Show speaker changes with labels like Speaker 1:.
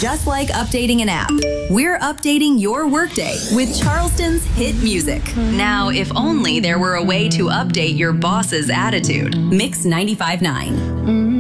Speaker 1: just like updating an app. We're updating your workday with Charleston's hit music. Now, if only there were a way to update your boss's attitude. Mix 95.9.